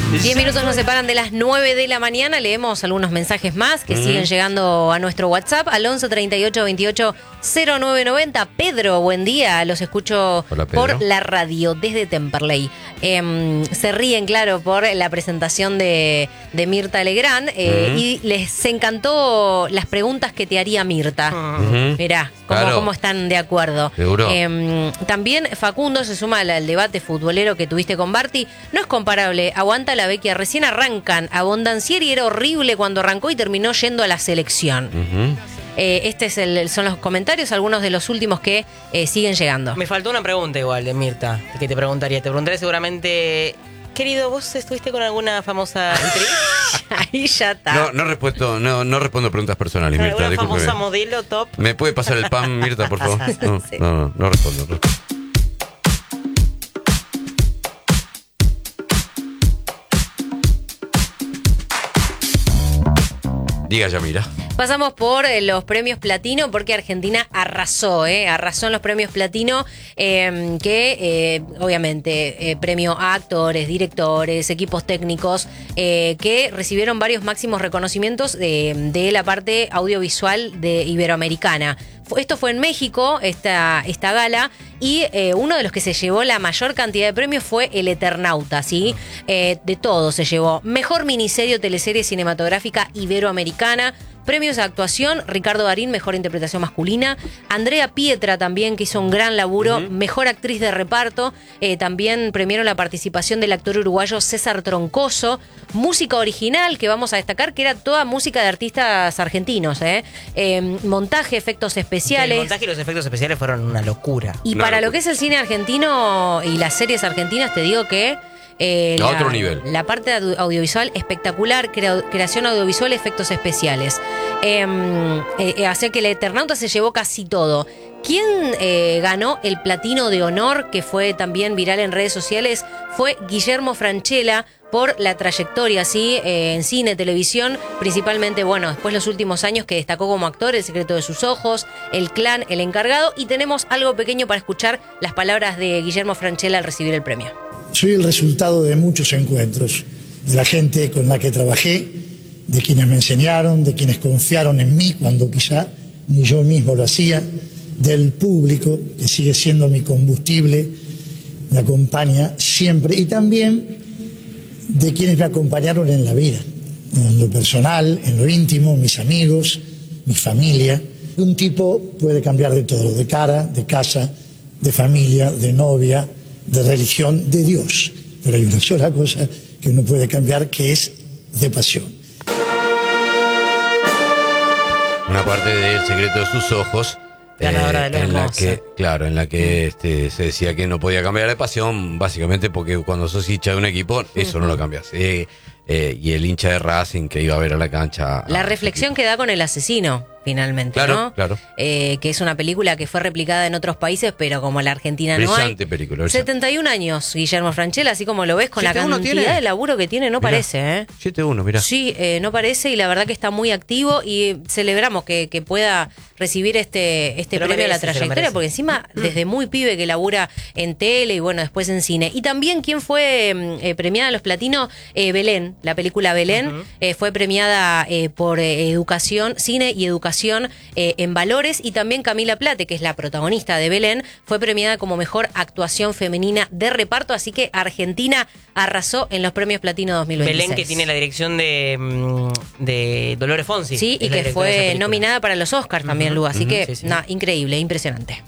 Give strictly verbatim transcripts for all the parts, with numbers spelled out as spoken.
Diez minutos nos separan de las nueve de la mañana. Leemos algunos mensajes más que mm. siguen llegando a nuestro WhatsApp al once treinta y ocho veintiocho cero nueve noventa. Pedro, buen día. Los escucho Hola, por la radio desde Temperley. Eh, se ríen, claro, por la presentación de, de Mirta Legrand eh, mm. y les encantó las preguntas que te haría Mirta. Mm. Mirá, cómo, claro. cómo están de acuerdo. Eh, también Facundo se suma al, al debate futbolero que tuviste con Barty. No es comparable. Aguanta la Vecchia, recién arrancan. Abondancieri era horrible cuando arrancó y terminó yendo a la selección. Uh-huh. eh, este es el, son los comentarios, algunos de los últimos que eh, siguen llegando. Me faltó una pregunta igual de Mirta, que te preguntaría. Te preguntaré seguramente, querido, ¿vos estuviste con alguna famosa actriz? Ahí ya está. No, no respondo, no, no respondo preguntas personales, Mirta. ¿Alguna famosa modelo top? ¿Me puede pasar el pan, Mirta, por favor? No, sí. no, no, no respondo. No. Diga, Yamila. Pasamos por eh, los premios Platino porque Argentina arrasó, eh, arrasó en los premios Platino, eh, que eh, obviamente eh, premio a actores, directores, equipos técnicos, eh, que recibieron varios máximos reconocimientos de, de la parte audiovisual de Iberoamericana. Esto fue en México, esta, esta gala, y eh, uno de los que se llevó la mayor cantidad de premios fue El Eternauta, ¿sí? Eh, de todo se llevó. Mejor miniserie o teleserie cinematográfica iberoamericana. Premios a actuación, Ricardo Darín, mejor interpretación masculina. Andrea Pietra también, que hizo un gran laburo, uh-huh. mejor actriz de reparto. Eh, también premiaron la participación del actor uruguayo César Troncoso. Música original, que vamos a destacar, que era toda música de artistas argentinos. Eh, eh montaje, efectos especiales. El montaje y los efectos especiales fueron una locura. Y una para locura. Lo que es el cine argentino y las series argentinas, te digo que... Eh, a la, otro nivel. La parte audiovisual espectacular, crea, creación audiovisual, efectos especiales. Eh, eh, hace que el Eternauta se llevó casi todo. ¿Quién eh, ganó el Platino de Honor, que fue también viral en redes sociales? Fue Guillermo Francella, por la trayectoria, ¿sí? Eh, en cine, televisión, principalmente, bueno, después los últimos años que destacó como actor, El secreto de sus ojos, El clan, El encargado, y tenemos algo pequeño para escuchar las palabras de Guillermo Francella al recibir el premio. Soy el resultado de muchos encuentros, de la gente con la que trabajé, de quienes me enseñaron, de quienes confiaron en mí cuando quizá ni yo mismo lo hacía, del público, que sigue siendo mi combustible, me acompaña siempre, y también de quienes me acompañaron en la vida, en lo personal, en lo íntimo, mis amigos, mi familia. Un tipo puede cambiar de todo, de cara, de casa, de familia, de novia, de religión, de Dios. Pero hay una sola cosa que uno puede cambiar, que es de pasión. Una parte del secreto de sus ojos, ganadora eh, de en la hermosa. que, claro, en la que este, se decía que no podía cambiar de pasión, básicamente porque cuando sos hincha de un equipo, eso no lo cambias. Eh, eh, y el hincha de Racing que iba a ver a la cancha. La reflexión que da con El asesino, finalmente, claro, ¿no? Claro, eh, que es una película que fue replicada en otros países, pero como la Argentina no hay. Brillante película. Brillante. setenta y un años, Guillermo Francella, así como lo ves, con la cantidad tiene. de laburo que tiene, no mirá, parece, ¿eh? siete uno, mirá. Sí, eh, no parece, y la verdad que está muy activo, y celebramos que, que pueda recibir este, este premio merece, a la trayectoria, porque encima, mm. desde muy pibe que labura en tele y bueno, después en cine. Y también, ¿quién fue eh, premiada en los Platinos? Eh, Belén, la película Belén, uh-huh. eh, fue premiada eh, por eh, educación, cine y educación eh, en valores, y también Camila Plate, que es la protagonista de Belén, fue premiada como mejor actuación femenina de reparto, así que Argentina arrasó en los premios Platino dos mil veintiséis. Belén, que tiene la dirección de, de Dolores Fonsi. Sí, y que fue nominada para los Oscars también, uh-huh. Lu, así uh-huh. que, sí, sí. nada, increíble, impresionante.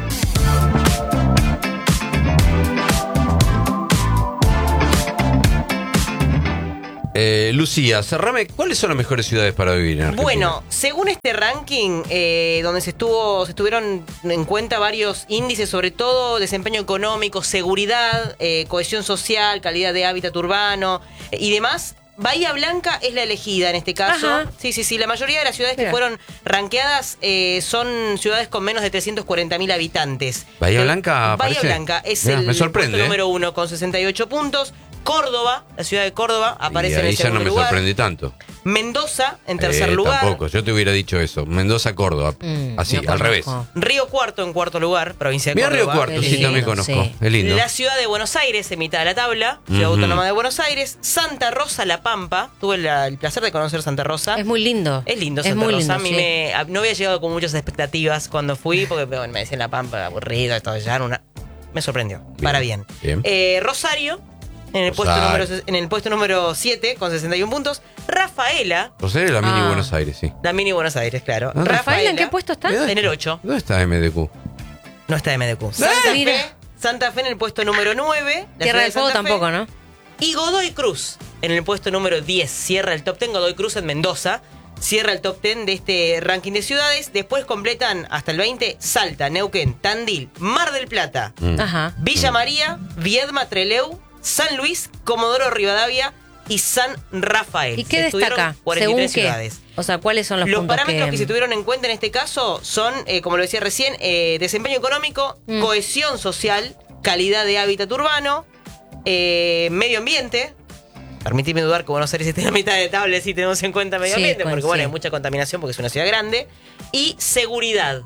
Eh, Lucía, cerrame, ¿cuáles son las mejores ciudades para vivir en Argentina? Bueno, según este ranking, eh, donde se estuvo, se estuvieron en cuenta varios índices, sobre todo desempeño económico, seguridad, eh, cohesión social, calidad de hábitat urbano eh, y demás, Bahía Blanca es la elegida en este caso. Ajá. Sí, sí, sí. La mayoría de las ciudades Mira. que fueron rankeadas eh, son ciudades con menos de trescientos cuarenta mil habitantes. Bahía Blanca. Bahía aparece. Blanca es Mira, el me sorprende, puesto ¿eh? número uno con sesenta y ocho puntos. Córdoba, la ciudad de Córdoba, aparece y ahí en el ya no segundo me lugar. sorprende tanto. Mendoza, en tercer Eh, lugar. Tampoco, yo te hubiera dicho eso. Mendoza, Córdoba. Mm, Así, no al revés. conozco. Río Cuarto, en cuarto lugar, provincia de Mira Río Córdoba. Cuarto, Qué sí, lindo, también conozco. sí. Es lindo. La ciudad de Buenos Aires, en mitad de la tabla, Ciudad Ujú. Autónoma de Buenos Aires. Santa Rosa, La Pampa. Tuve la- el placer de conocer Santa Rosa. Es muy lindo. Es lindo Es Santa muy Rosa. lindo, A mí sí. me, a- no había llegado con muchas expectativas cuando fui, porque bueno, me decían La Pampa, aburrido, esto ya una. Me sorprendió. Para bien. Bien. Eh, Rosario, en el, puesto Rosario. número, en el puesto número siete, con sesenta y uno puntos. Rafaela, Rosario es la mini Ah. Buenos Aires, sí. la mini Buenos Aires, claro. Ah, ¿Rafaela en qué puesto está? Mira. En el ocho. ¿Dónde está M D Q? No está M D Q. Santa Mira. Fe, Santa Fe en el puesto número nueve. la Tierra ciudad del de Fuego Santa Fe. tampoco, ¿no? Y Godoy Cruz en el puesto número diez. Cierra el top diez. Godoy Cruz en Mendoza. Cierra el top diez de este ranking de ciudades. Después completan hasta el veinte Salta, Neuquén, Tandil, Mar del Plata, Mm. Ajá. Villa María, Viedma, Trelew, San Luis, Comodoro Rivadavia y San Rafael. ¿Y Se qué estuvieron destaca? cuarenta y tres ¿Según qué? ciudades. O sea, ¿cuáles son los, Los puntos parámetros que... que se tuvieron en cuenta en este caso son, eh, como lo decía recién, eh, desempeño económico, Mm. cohesión social, calidad de hábitat urbano, eh, medio ambiente. Permitime dudar que Buenos Aires esté en la mitad de tabla si tenemos en cuenta medio Sí, ambiente, con- porque bueno, sí. hay mucha contaminación porque es una ciudad grande. Y seguridad.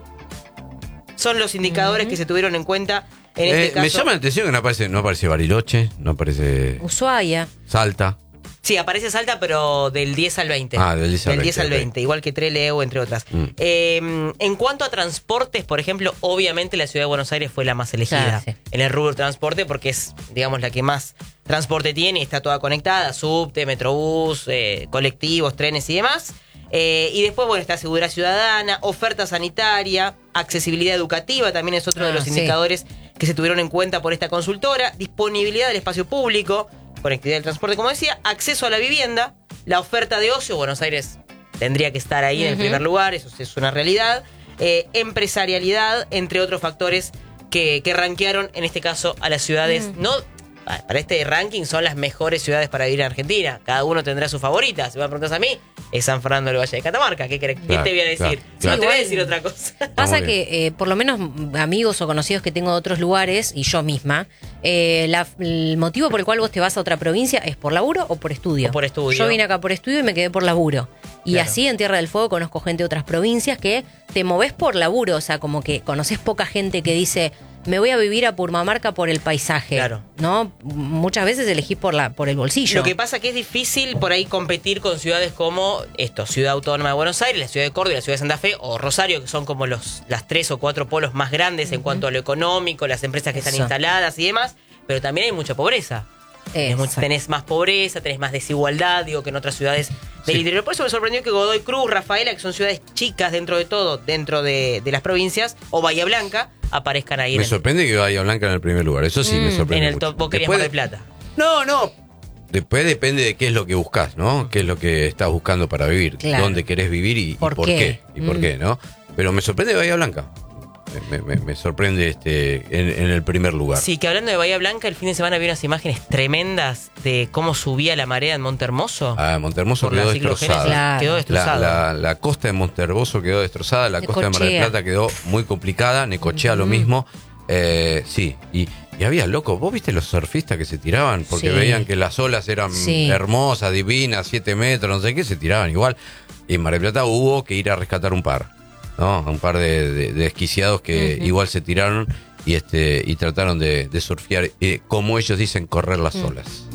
Son los indicadores que se tuvieron en cuenta en Eh, este caso. me llama la atención que no aparece, no aparece Bariloche, no aparece Ushuaia. Salta. Sí, aparece Salta, pero del diez al veinte. Ah, del diez al veinte, ok. veinte, igual que Trelew, entre otras. Mm. Eh, en cuanto a transportes, por ejemplo, obviamente la ciudad de Buenos Aires fue la más elegida Claro, sí. en el rubro transporte porque es, digamos, la que más transporte tiene y está toda conectada, subte, metrobús, eh, colectivos, trenes y demás. Eh, y después, bueno, está seguridad ciudadana, oferta sanitaria, accesibilidad educativa, también es otro de Ah, los sí. indicadores que se tuvieron en cuenta por esta consultora, disponibilidad del espacio público, conectividad del transporte, como decía, acceso a la vivienda, la oferta de ocio. Buenos Aires tendría que estar ahí en el Ujú. primer lugar, eso es una realidad, eh, empresarialidad, entre otros factores que, que rankearon en este caso a las ciudades, Mm. no... Para este ranking son las mejores ciudades para vivir en Argentina. Cada uno tendrá su favorita. Si me preguntas a mí, es San Fernando del Valle de Catamarca. ¿Qué, querés? ¿Qué Claro, te voy a decir? claro, No claro. te voy a Igual- decir otra cosa. Pasa muy bien. que, eh, por lo menos amigos o conocidos que tengo de otros lugares, y yo misma, eh, la- el motivo por el cual vos te vas a otra provincia es por laburo o por estudio. O por estudio. Yo vine acá por estudio y me quedé por laburo. Y Claro. así en Tierra del Fuego conozco gente de otras provincias que te movés por laburo, o sea, como que conoces poca gente que dice, me voy a vivir a Purmamarca por el paisaje. Claro. ¿No? Muchas veces elegís por la por el bolsillo. Lo que pasa que es difícil por ahí competir con ciudades como esto, Ciudad Autónoma de Buenos Aires, la Ciudad de Córdoba, la Ciudad de Santa Fe o Rosario, que son como los las tres o cuatro polos más grandes en cuanto a lo económico, las empresas que están Eso. instaladas y demás, pero también hay mucha pobreza. Tenés, much- Exacto. tenés más pobreza, tenés más desigualdad, digo, que en otras ciudades del Sí. interior. Por eso me sorprendió que Godoy Cruz, Rafaela, que son ciudades chicas dentro de todo, dentro de, de las provincias, o Bahía Blanca, aparezcan ahí en Me el, sorprende que Bahía Blanca en el primer lugar. Eso sí me Mm. sorprende. en el mucho. top. Vos querías Después Mar del de- Plata. No, no. Después depende de qué es lo que buscas, ¿no? Qué es lo que estás buscando para vivir. Claro. Dónde querés vivir y y por, ¿Por qué? qué? Y por Mm. qué, ¿no? Pero me sorprende Bahía Blanca. Me, me- me sorprende este en, en el primer lugar. Sí, que hablando de Bahía Blanca, el fin de semana vi unas imágenes tremendas de cómo subía la marea en Montehermoso. Ah, Montehermoso Por la quedó ciclogénesis. destrozada. Claro. Quedó La, destrozado. la- la costa de Montehermoso quedó destrozada, la costa de Mar del Necochea. Plata quedó muy complicada, Necochea lo Ujú. mismo. Eh, sí, y, y había locos. ¿Vos viste los surfistas que se tiraban? Porque Sí. veían que las olas eran Sí. hermosas, divinas, siete metros, no sé qué, se tiraban igual. Y en Mar del Plata hubo que ir a rescatar un par, ¿no? Un par de, de- de desquiciados que Ujú. igual se tiraron y este y trataron de, de surfear, eh, como ellos dicen, correr las Mm. olas.